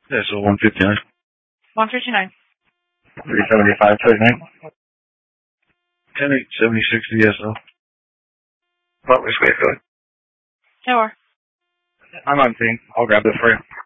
Yeah, so 159. 159. 375, 29. 10-8-70-60 DSL. What was wait, good. Sure. I'm on team. I'll grab it for you.